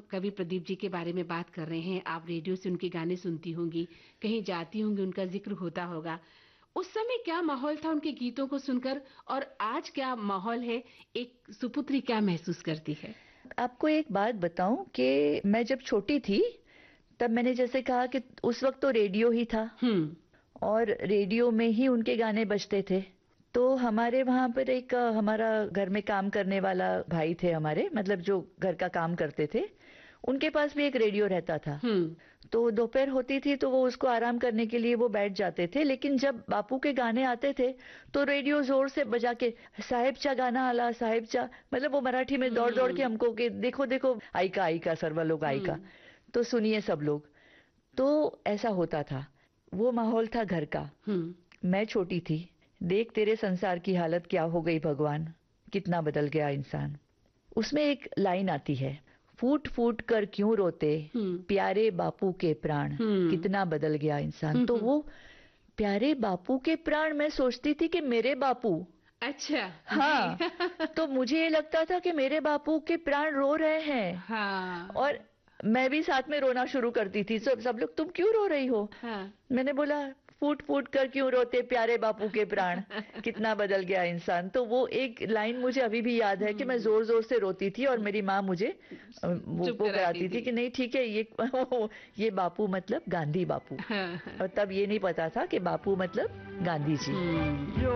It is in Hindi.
कवि प्रदीप जी के बारे में बात कर रहे हैं, आप रेडियो से उनके गाने सुनती होंगी, कहीं जाती होंगी, उनका जिक्र होता होगा। उस समय क्या माहौल था उनके गीतों को सुनकर, और आज क्या माहौल है? एक सुपुत्री क्या महसूस करती है? आपको एक बात बताऊं कि मैं जब छोटी थी तब मैंने जैसे कहा कि उस वक्त तो रेडियो ही था हम्म। और रेडियो में ही उनके गाने बजते थे। तो हमारे वहां पर एक हमारा घर में काम करने वाला भाई थे हमारे, मतलब जो घर का काम करते थे, उनके पास भी एक रेडियो रहता था। हम्म। तो दोपहर होती थी तो वो उसको आराम करने के लिए वो बैठ जाते थे, लेकिन जब बापू के गाने आते थे तो रेडियो जोर से बजा के साहेबचा गाना आला साहेबचा, मतलब वो मराठी में दौड़ दौड़ के हम्म। हमको कि देखो देखो आइका आइका सर्व लोग आइका, हम्म। तो सुनिए सब लोग। तो ऐसा होता था, वो माहौल था घर का। हम्म। मैं छोटी थी। देख तेरे संसार की हालत क्या हो गई भगवान, कितना बदल गया इंसान। उसमें एक लाइन आती है, फूट फूट कर क्यों रोते हम्म। प्यारे बापू के प्राण, हम्म। कितना बदल गया इंसान। तो हम्म। वो प्यारे बापू के प्राण, मैं सोचती थी कि मेरे बापू। अच्छा जी। हाँ, तो मुझे ये लगता था कि मेरे बापू के प्राण रो रहे हैं, हाँ। और मैं भी साथ में रोना शुरू करती थी। सब लोग तुम क्यों रो रही हो? हाँ। मैंने बोला फूट फूट कर क्यों रोते प्यारे बापू के प्राण, कितना बदल गया इंसान। तो वो एक लाइन मुझे अभी भी याद है कि मैं हम्म। जोर जोर से रोती थी और मेरी माँ मुझे चुप वो कराती कराती थी। थी कि नहीं ठीक है, ये बापू मतलब गांधी बापू। हाँ, हाँ। और तब ये नहीं पता था कि बापू मतलब गांधी जी। हम्म।